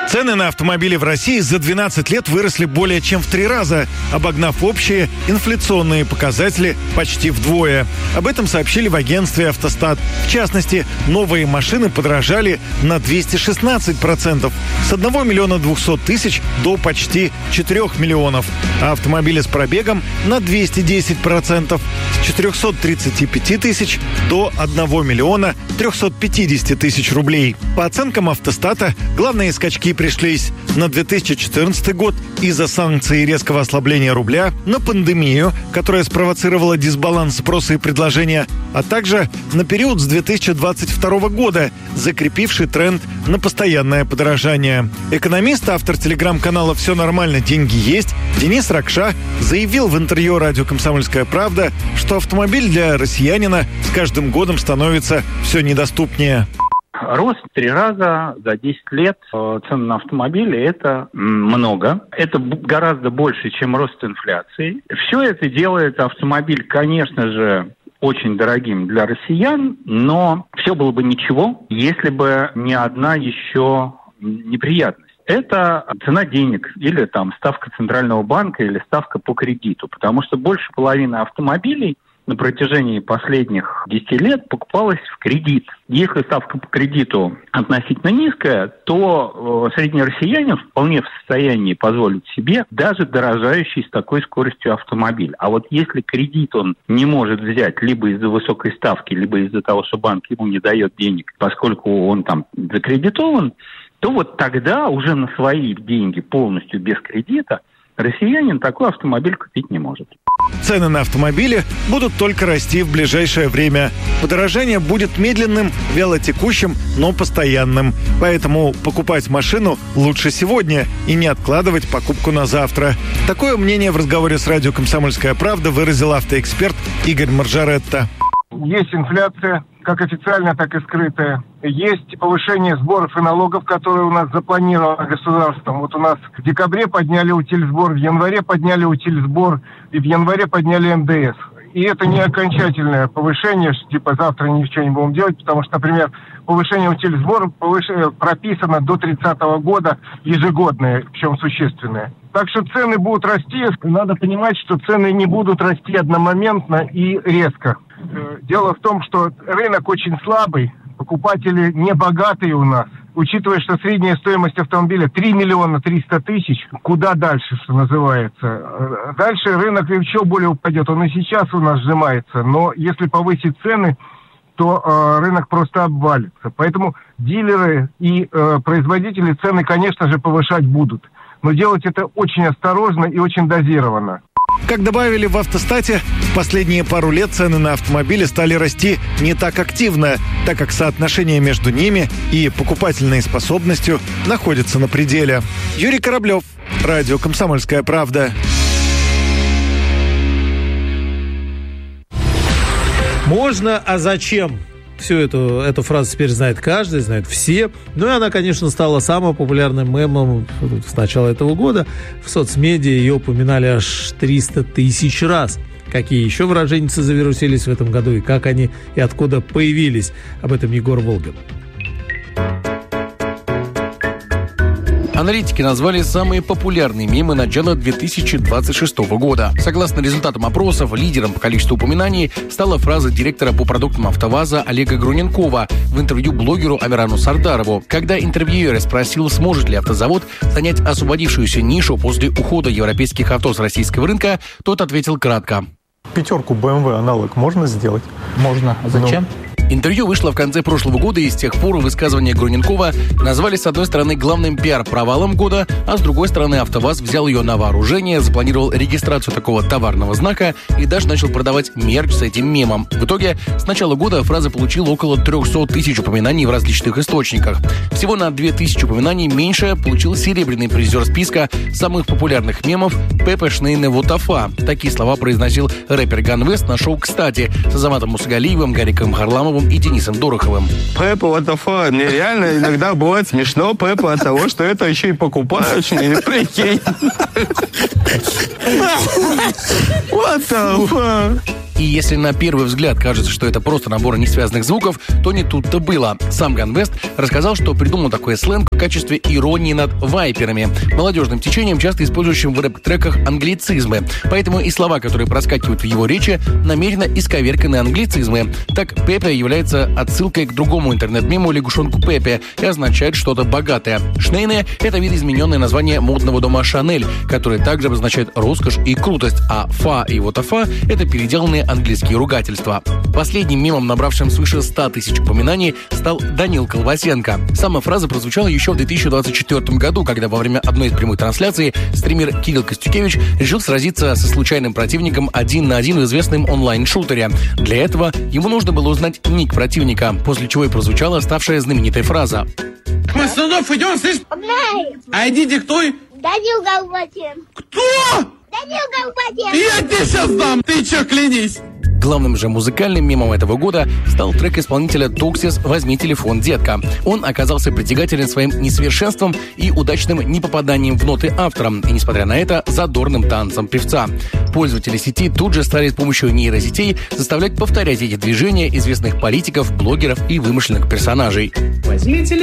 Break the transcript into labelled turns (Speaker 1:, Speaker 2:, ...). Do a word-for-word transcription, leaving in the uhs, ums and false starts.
Speaker 1: Цены на автомобили в России за двенадцать лет выросли более чем в три раза, обогнав общие инфляционные показатели почти вдвое. Об этом сообщили в агентстве «Автостат». В частности, новые машины подорожали на двести шестнадцать процентов с одного миллиона двухсот тысяч до почти четырёх миллионов, а автомобили с пробегом на двести десять процентов с четырехсот тридцати пяти тысяч до одного миллиона трехсот пятидесяти тысяч рублей. По оценкам «Автостата», главные скачки пришлись на две тысячи четырнадцатый год из-за санкций и резкого ослабления рубля, на пандемию, которая спровоцировала дисбаланс спроса и предложения, а также на период с две тысячи двадцать второго года, закрепивший тренд на постоянное подорожание. Экономист, автор телеграм-канала «Все нормально, деньги есть» Денис Ракша заявил в интервью радио «Комсомольская правда», что автомобиль для россиянина с каждым годом становится все недоступнее.
Speaker 2: Рост в три раза за десять лет цен на автомобили – это много. Это гораздо больше, чем рост инфляции. Все это делает автомобиль, конечно же, очень дорогим для россиян, но все было бы ничего, если бы не одна еще неприятность. Это цена денег или там ставка Центрального банка или ставка по кредиту, потому что больше половины автомобилей на протяжении последних десяти лет покупалась в кредит. Если ставка по кредиту относительно низкая, то э, средний россиянин вполне в состоянии позволить себе даже дорожающий с такой скоростью автомобиль. А вот если кредит он не может взять либо из-за высокой ставки, либо из-за того, что банк ему не дает денег, поскольку он там закредитован, то вот тогда уже на свои деньги полностью без кредита россиянин такой автомобиль купить не может.
Speaker 1: Цены на автомобили будут только расти в ближайшее время. Подорожание будет медленным, вялотекущим, но постоянным. Поэтому покупать машину лучше сегодня и не откладывать покупку на завтра. Такое мнение в разговоре с радио «Комсомольская правда» выразил автоэксперт Игорь Маржаретта.
Speaker 3: Есть инфляция, как официальная, так и скрытая. Есть повышение сборов и налогов, которые у нас запланировано государством. Вот у нас в декабре подняли утильсбор, в январе подняли утильсбор и в январе подняли эн дэ эс. И это не окончательное повышение, что типа завтра ничего не будем делать, потому что, например, повышение утильсбора повыш... прописано до тридцатого года ежегодное, причем существенное. Так что цены будут расти. Надо понимать, что цены не будут расти одномоментно и резко. Дело в том, что рынок очень слабый, покупатели не богатые у нас. Учитывая, что средняя стоимость автомобиля три миллиона триста тысяч, куда дальше, что называется? Дальше рынок еще более упадет. Он и сейчас у нас сжимается, но если повысить цены, то э, рынок просто обвалится. Поэтому дилеры и э, производители цены, конечно же, повышать будут. Но делать это очень осторожно и очень дозированно.
Speaker 1: Как добавили в «Автостате», в последние пару лет цены на автомобили стали расти не так активно, так как соотношение между ними и покупательной способностью находится на пределе. Юрий Кораблев, радио «Комсомольская правда».
Speaker 4: Можно, а зачем? Всю эту, эту фразу теперь знает каждый, знают все. Ну и она, конечно, стала самым популярным мемом с начала этого года. В соцмедиа ее упоминали аж триста тысяч раз. Какие еще выраженницы завирусились в этом году и как они и откуда появились. Об этом Егор Волгин.
Speaker 5: Аналитики назвали самые популярные мемы начала две тысячи двадцать шестого года. Согласно результатам опросов, лидером по количеству упоминаний стала фраза директора по продуктам АвтоВАЗа Олега Груненкова в интервью блогеру Амирану Сардарову, когда интервьюер спросил, сможет ли автозавод занять освободившуюся нишу после ухода европейских авто с российского рынка, тот ответил кратко.
Speaker 6: Пятерку бэ эм вэ аналог можно сделать?
Speaker 7: Можно. А зачем?
Speaker 6: Ну...
Speaker 5: Интервью вышло в конце прошлого года, и с тех пор высказывания Груненкова назвали с одной стороны главным пиар-провалом года, а с другой стороны АвтоВАЗ взял ее на вооружение, запланировал регистрацию такого товарного знака и даже начал продавать мерч с этим мемом. В итоге с начала года фраза получила около триста тысяч упоминаний в различных источниках. Всего на две тысячи упоминаний меньше получил серебряный призер списка самых популярных мемов Пепе Шнейне Вотафа. Такие слова произносил рэпер Ганвест на шоу «Кстати» с Азаматом Мусагалиевым, Гариком Харламовым и Денисом Дороховым.
Speaker 8: Пеппа, what the fuck? Мне реально иногда бывает смешно, Пеппа, от того, что это еще и покупают. Прикинь. What the fuck?
Speaker 5: И если на первый взгляд кажется, что это просто набор несвязанных звуков, то не тут-то было. Сам Ганвест рассказал, что придумал такой сленг в качестве иронии над вайперами, молодежным течением, часто использующим в рэп-треках англицизмы. Поэтому и слова, которые проскакивают в его речи, намеренно исковерканы англицизмы. Так, Пепе является отсылкой к другому интернет-мему лягушонку Пепе и означает что-то богатое. Шнейне – это видоизмененное название модного дома Шанель, который также обозначает роскошь и крутость, а фа и вотафа – это переделанные английские ругательства. Последним мемом, набравшим свыше ста тысяч упоминаний, стал Данил Колбасенко. Сама фраза прозвучала еще в две тысячи двадцать четвёртом году, когда во время одной из прямых трансляций стример Кирилл Костюкевич решил сразиться со случайным противником один на один в известном онлайн-шутере. Для этого ему нужно было узнать ник противника, после чего и прозвучала ставшая знаменитой фраза.
Speaker 7: Мы с Судов идем, слышь?
Speaker 9: Погнали!
Speaker 7: А иди диктуй.
Speaker 9: Данил Колбасенко.
Speaker 7: Кто?
Speaker 9: Данил Колбасенко.
Speaker 7: Я тебе сейчас дам, ты че, клянись.
Speaker 5: Главным же музыкальным мемом этого года стал трек исполнителя Токсис «Возьми телефон, детка». Он оказался притягателен своим несовершенством и удачным непопаданием в ноты автором, и, несмотря на это, задорным танцем певца. Пользователи сети тут же стали с помощью нейросетей заставлять повторять эти движения известных политиков, блогеров и вымышленных персонажей.
Speaker 7: Возьми телефон.